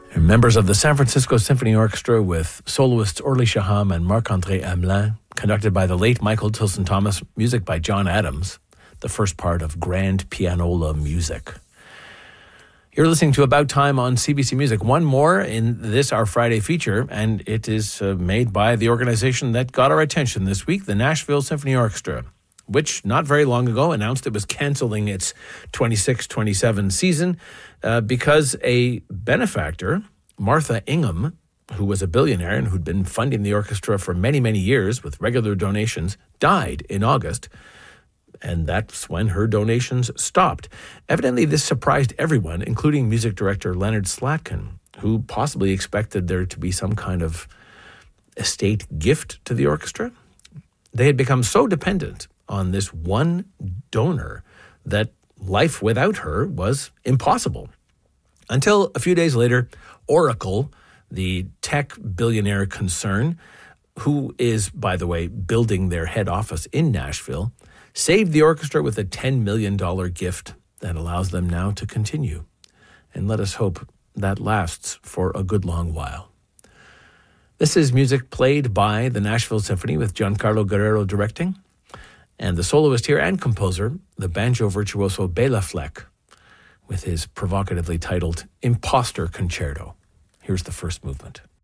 And members of the San Francisco Symphony Orchestra with soloists Orly Shaham and Marc-André Hamelin, conducted by the late Michael Tilson Thomas, music by John Adams, the first part of Grand Pianola Music. You're listening to About Time on CBC Music. One more in this, our Friday feature, and it is made by the organization that got our attention this week, the Nashville Symphony Orchestra, which not very long ago announced it was canceling its 26-27 season because a benefactor, Martha Ingham, who was a billionaire and who'd been funding the orchestra for many, many years with regular donations, died in August. And that's when her donations stopped. Evidently, this surprised everyone, including music director Leonard Slatkin, who possibly expected there to be some kind of estate gift to the orchestra. They had become so dependent on this one donor that life without her was impossible. Until a few days later, Oracle, the tech billionaire concern, who is, by the way, building their head office in Nashville, saved the orchestra with a $10 million gift that allows them now to continue. And let us hope that lasts for a good long while. This is music played by the Nashville Symphony with Giancarlo Guerrero directing, and the soloist here and composer, the banjo virtuoso Bela Fleck, with his provocatively titled Imposter Concerto. Here's the first movement.